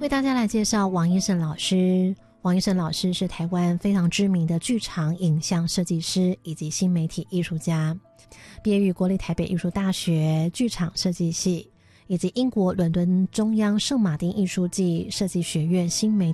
为大家来介绍王一胜老师。王一胜老师是台湾非常知名的剧场影像设计师以及新媒体艺术家，毕业于国立台北艺术大学剧场设计系以及英国伦敦中央圣马丁艺术暨设计学院新媒